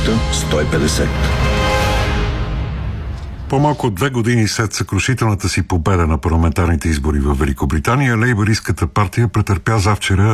минута 150. По-малко от 2 години след съкрушителната си победа на парламентарните избори в Великобритания, лейбористската партия претърпя завчера